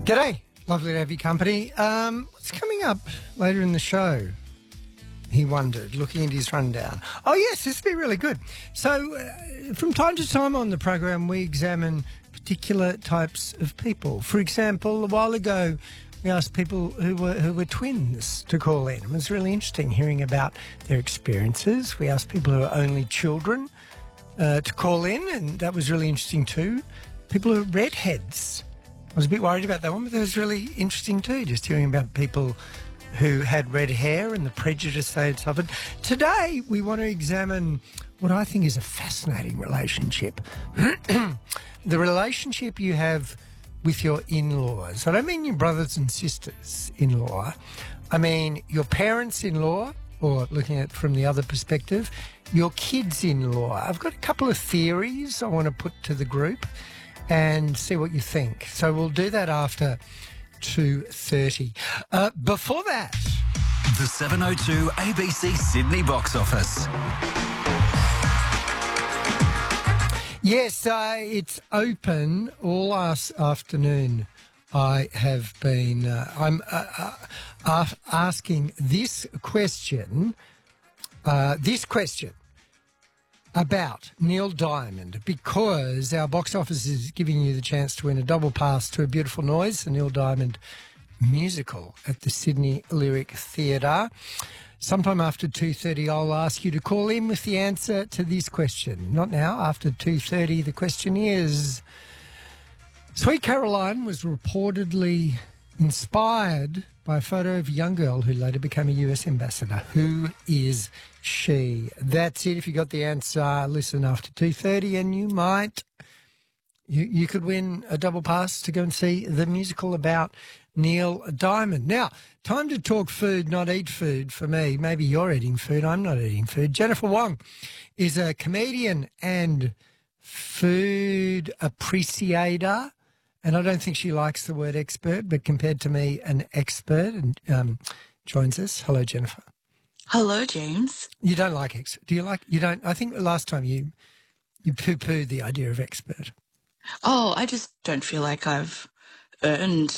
G'day. Lovely to have your company. What's coming up later in the show? He wondered, looking at his rundown. Oh, yes, this will be really good. So, from time to time on the program, we examine particular types of people. For example, a while ago, we asked people who were twins to call in. It was really interesting hearing about their experiences. We asked people who are only children to call in, and that was really interesting too. People who are redheads. I was a bit worried about that one, but that was really interesting too, just hearing about people who had red hair and the prejudice they had suffered. Today, we want to examine what I think is a fascinating relationship. The relationship you have with your in-laws. I don't mean your brothers and sisters-in-law. I mean your parents-in-law, or looking at it from the other perspective, your kids-in-law. I've got a couple of theories I want to put to the group and see what you think. So we'll do that after 2:30. Before that, The 702 ABC Sydney box office. yes, it's open all afternoon. I have been asking this question about Neil Diamond, because our box office is giving you the chance to win a double pass to A Beautiful Noise, the Neil Diamond musical at the Sydney Lyric Theatre. Sometime after 2:30, I'll ask you to call in with the answer to this question. Not now, after 2:30. The question is, Sweet Caroline was reportedly inspired by a photo of a young girl who later became a US ambassador. Who is she? That's it. If you got the answer, listen after 2:30 and you could win a double pass to go and see the musical about Neil Diamond. Now, time to talk food, not eat food for me. Maybe you're eating food. I'm not eating food. Jennifer Wong is a comedian and food appreciator. And I don't think she likes the word expert, but compared to me, an expert, and joins us. Hello, Jennifer. Hello, James. You don't like expert? Do you like? You don't? I think last time you poo-pooed the idea of expert. Oh, I just don't feel like I've earned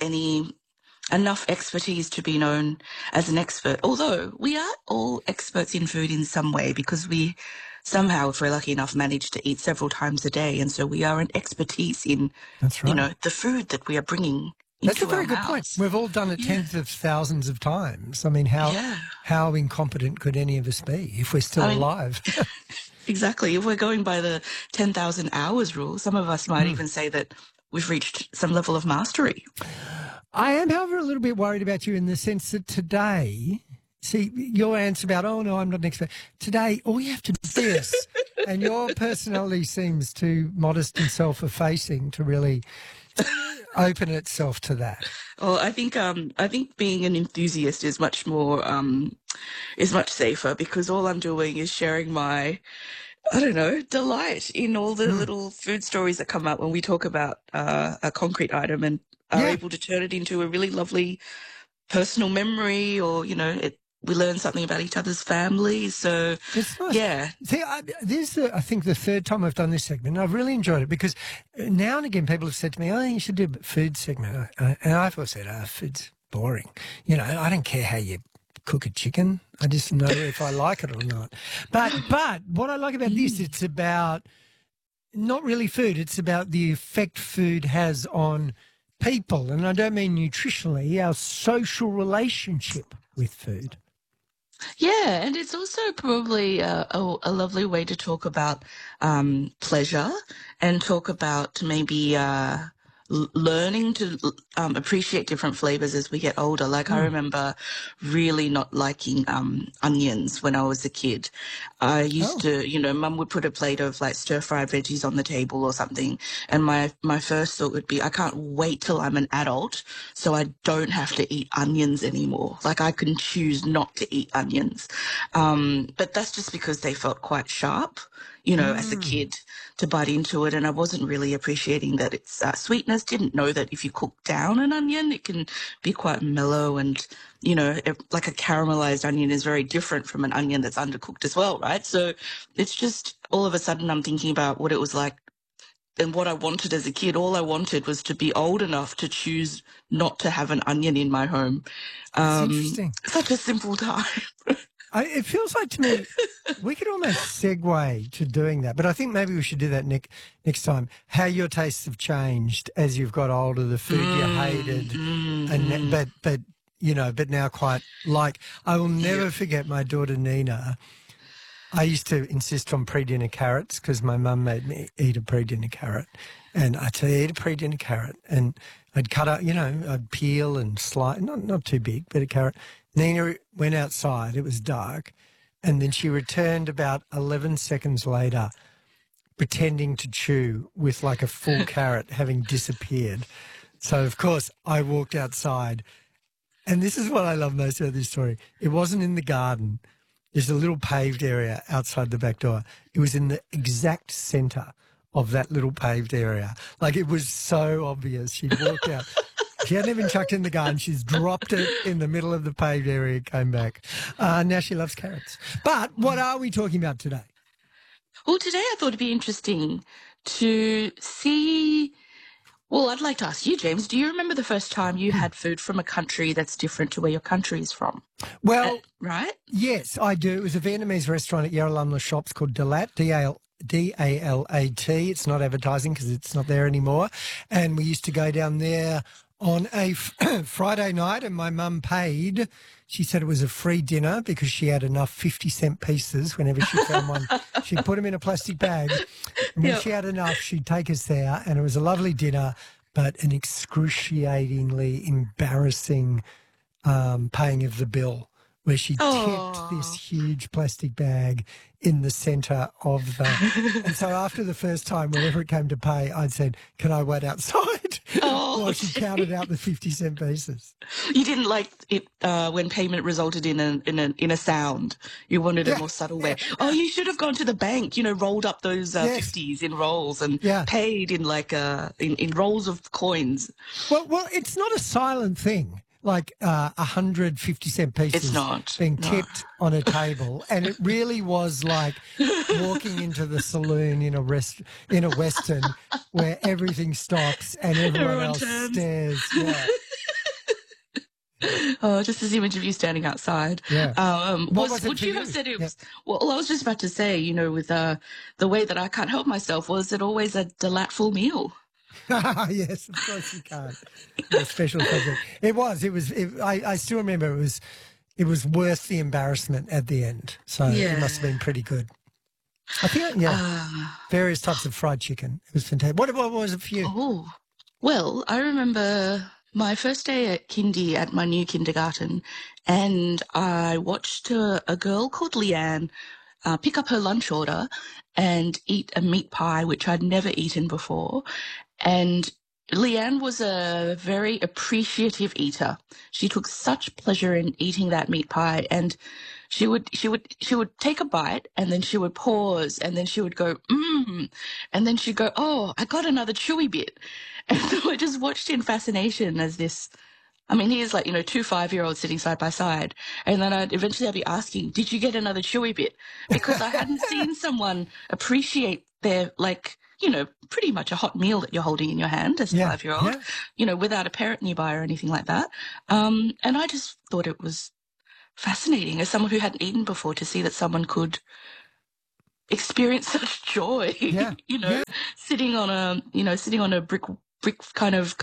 enough expertise to be known as an expert. Although we are all experts in food in some way, because we somehow, if we're lucky enough, manage to eat several times a day, and so we are an expertise in, That's right. the food that we are bringing. That's a very good point. We've all done it tens of thousands of times. I mean, how incompetent could any of us be if we're still alive? Exactly. If we're going by the 10,000 hours rule, some of us might even say that we've reached some level of mastery. I am, however, a little bit worried about you in the sense that today, see, your answer about, oh, no, I'm not an expert. Today, all you have to do is this, and your personality seems too modest and self-effacing to really open itself to that. Well, I think being an enthusiast is much more is much safer, because all I'm doing is sharing my, I don't know, delight in all the little food stories that come up when we talk about a concrete item and are able to turn it into a really lovely personal memory, or we learn something about each other's families. So, it's nice. Yeah. See, this is, I think, the third time I've done this segment, and I've really enjoyed it, because now and again people have said to me, oh, you should do a food segment. And I've always said, food's boring. I don't care how you cook a chicken. I just know if I like it or not. But what I like about this, it's about not really food. It's about the effect food has on people. And I don't mean nutritionally, our social relationship with food. Yeah, and it's also probably a lovely way to talk about pleasure and talk about maybe learning to appreciate different flavors as we get older. Like I remember really not liking onions when I was a kid. I used to, Mum would put a plate of like stir-fried veggies on the table or something, and my first thought would be, I can't wait till I'm an adult so I don't have to eat onions anymore. Like I can choose not to eat onions. But that's just because they felt quite sharp, as a kid, to bite into it. And I wasn't really appreciating that its sweetness. Didn't know that if you cook down an onion, it can be quite mellow, and like a caramelized onion is very different from an onion that's undercooked as well, right? So it's just all of a sudden I'm thinking about what it was like and what I wanted as a kid. All I wanted was to be old enough to choose not to have an onion in my home. It's interesting. Such a simple time. It feels like to me we could almost segue to doing that, but I think maybe we should do that, Nick, next time. How your tastes have changed as you've got older, the food you hated, and but now quite like. I will never forget my daughter Nina. I used to insist on pre-dinner carrots because my mum made me eat a pre-dinner carrot, and I'd say eat a pre-dinner carrot, and I'd cut out, I'd peel and slice, not too big, but a carrot. Nina went outside, it was dark, and then she returned about 11 seconds later pretending to chew with like a full carrot having disappeared. So, of course, I walked outside, and this is what I love most about this story. It wasn't in the garden. There's a little paved area outside the back door. It was in the exact centre of that little paved area. Like, it was so obvious. She'd walked out. She hadn't even chucked it in the garden. She's dropped it in the middle of the paved area, came back. Now she loves carrots. But what are we talking about today? Well, today I thought it'd be interesting to see. Well, I'd like to ask you, James, do you remember the first time you had food from a country that's different to where your country is from? Well, right? Yes, I do. It was a Vietnamese restaurant at Yarralumla Shops called Dalat, D-A-L-A-T. It's not advertising because it's not there anymore. And we used to go down there on a Friday night, and my mum paid. She said it was a free dinner because she had enough 50-cent pieces whenever she found one. She'd put them in a plastic bag. And when she had enough, she'd take us there, and it was a lovely dinner, but an excruciatingly embarrassing paying of the bill, where she tipped this huge plastic bag in the centre of the... And so after the first time, whenever it came to pay, I'd said, can I wait outside? While she counted out the 50-cent pieces. You didn't like it when payment resulted in a sound. You wanted a more subtle way. Oh, you should have gone to the bank, rolled up those 50s in rolls and paid in like in rolls of coins. Well, it's not a silent thing. Like 150-cent pieces being tipped on a table, and it really was like walking into the saloon in a Western where everything stops and everyone else stares. Yeah. Oh, just this image of you standing outside. Yeah. Would you have said it was? Yeah. Well, I was just about to say, with the way that I can't help myself, was it always a delightful meal? Yes, of course you can't. A special subject. It was. I still remember it was worth the embarrassment at the end. So it must have been pretty good. I think, various types of fried chicken. It was fantastic. What was it for you? Oh, well, I remember my first day at kindy at my new kindergarten, and I watched a girl called Leanne pick up her lunch order and eat a meat pie, which I'd never eaten before. And Leanne was a very appreciative eater. She took such pleasure in eating that meat pie, and she would take a bite, and then she would pause, and then she would go, and then she'd go, oh, I got another chewy bit. And so I just watched in fascination as this. I mean, here's like, 2 5-year-olds sitting side by side. And then I'd be asking, did you get another chewy bit? Because I hadn't seen someone appreciate their, pretty much a hot meal that you're holding in your hand as a 5-year-old, without a parent nearby or anything like that. And I just thought it was fascinating as someone who hadn't eaten before to see that someone could experience such joy, sitting on a brick kind of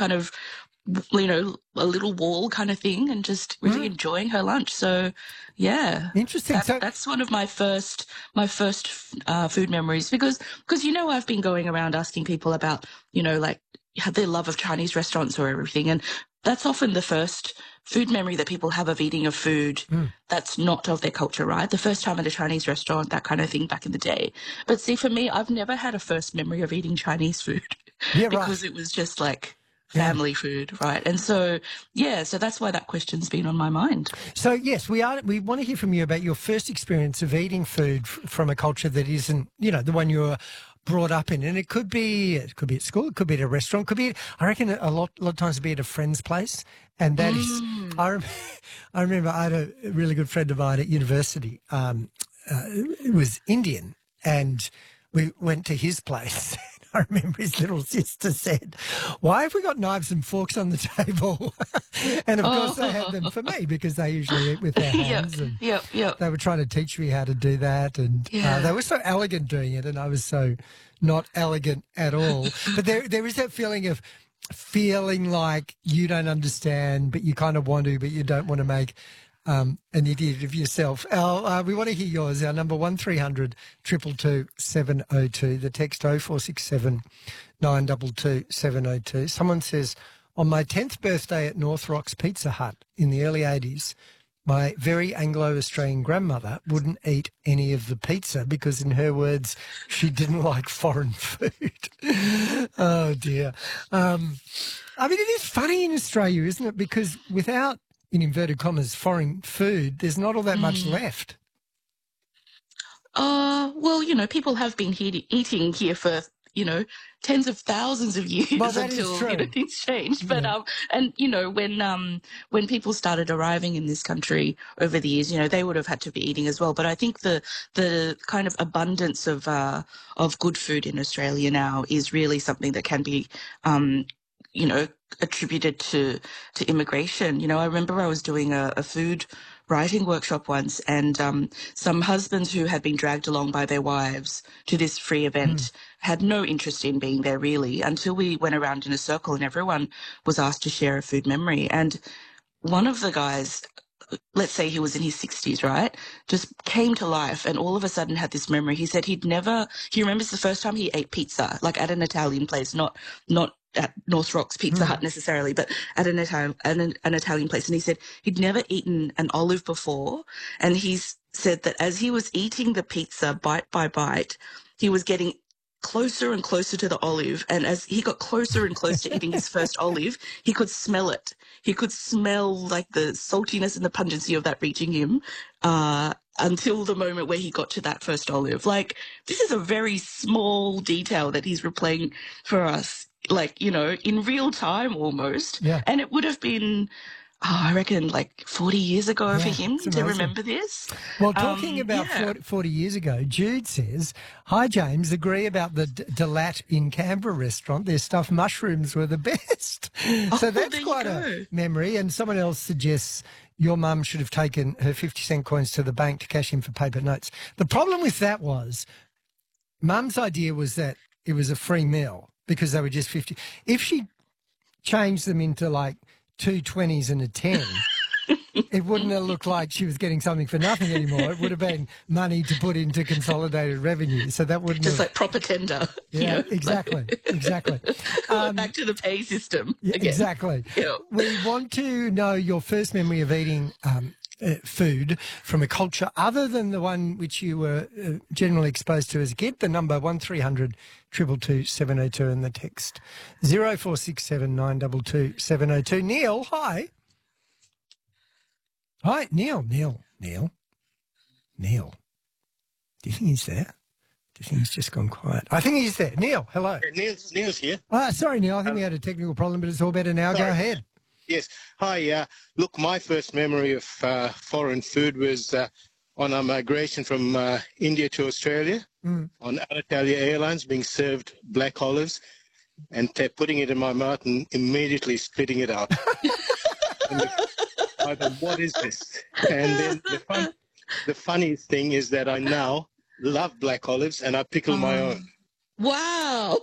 a little wall kind of thing, and just really enjoying her lunch. So, yeah, interesting. That's one of my first food memories because I've been going around asking people about their love of Chinese restaurants or everything, and that's often the first food memory that people have of eating a food that's not of their culture, right? The first time at a Chinese restaurant, that kind of thing back in the day. But see, for me, I've never had a first memory of eating Chinese food because it was just like family food, right? And so, so that's why that question's been on my mind. So, yes, we want to hear from you about your first experience of eating food from a culture that isn't, the one you were brought up in. And it could be at school, it could be at a restaurant, could be, I reckon a lot of times it'd be at a friend's place. And that is, I remember I had a really good friend of mine at university. It was Indian, and we went to his place. I remember his little sister said, "Why have we got knives and forks on the table?" And of course they had them for me because they usually eat with their hands. And Yep. they were trying to teach me how to do that, and they were so elegant doing it, and I was so not elegant at all. But there is that feeling of feeling like you don't understand, but you kind of want to, but you don't want to make an idiot of yourself. We want to hear yours. Our number 1300 222 702. The text 0467 922 702. Someone says, on my 10th birthday at North Rocks Pizza Hut in the early 80s, my very Anglo-Australian grandmother wouldn't eat any of the pizza because, in her words, she didn't like foreign food. Oh, dear. I mean, it is funny in Australia, isn't it? Because without, in inverted commas, foreign food, there's not all that much left. Well, people have been eating here for, tens of thousands of years until things changed. But and when people started arriving in this country over the years, they would have had to be eating as well. But I think the kind of abundance of good food in Australia now is really something that can be attributed to immigration. I remember I was doing a food writing workshop once, and some husbands who had been dragged along by their wives to this free event had no interest in being there really until we went around in a circle and everyone was asked to share a food memory. And one of the guys, let's say he was in his 60s, right, just came to life and all of a sudden had this memory. He said he remembers the first time he ate pizza, like at an Italian place, not at North Rocks Pizza Hut necessarily, but at an Italian place. And he said he'd never eaten an olive before. And he's said that as he was eating the pizza bite by bite, he was getting closer and closer to the olive. And as he got closer and closer to eating his first olive, he could smell it. He could smell like the saltiness and the pungency of that reaching him, until the moment where he got to that first olive. Like, this is a very small detail that he's replaying for us, like, in real time almost. Yeah. And it would have been, I reckon, like 40 years ago for him to remember this. Well, talking about 40 years ago, Jude says, "Hi, James, agree about the Delat in Canberra restaurant. Their stuffed mushrooms were the best." So that's quite a memory. And someone else suggests your mum should have taken her 50-cent coins to the bank to cash in for paper notes. The problem with that was Mum's idea was that it was a free meal because they were just 50. If she changed them into like 2 20s and a 10, it wouldn't have looked like she was getting something for nothing anymore. It would have been money to put into consolidated revenue. So that wouldn't just like proper tender. Yeah, exactly. Back to the pay system. Yeah, exactly. Yeah. We want to know your first memory of eating food from a culture other than the one which you were generally exposed to as a kid. The number 1300 222 702 and the text 0467 922 702. Neil, hi. Hi, Neil. Do you think he's there? Do you think he's just gone quiet? I think he's there. Neil, hello. Neil's here. Sorry, Neil. I think we had a technical problem, but it's all better now. Sorry. Go ahead. Yes. Hi. Look, my first memory of foreign food was on a migration from India to Australia on Alitalia Airlines, being served black olives and putting it in my mouth and immediately spitting it out. I thought, what is this? And then the funniest thing is that I now love black olives and I pickle my own. Wow.